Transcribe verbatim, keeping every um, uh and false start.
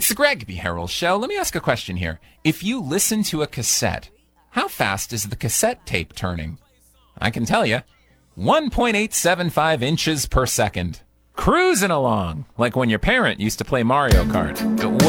It's the Greg B. Harrell Show. Let me ask a question here. If you listen to a cassette, how fast is the cassette tape turning? I can tell you, one point eight seven five inches per second. Cruising along, like when your parent used to play Mario Kart.